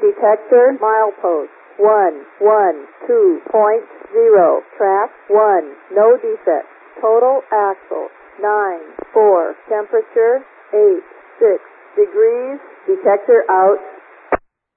detector, milepost 112.0, track 1, no defects, total axle 9.4, temperature 8.6 degrees, detector out.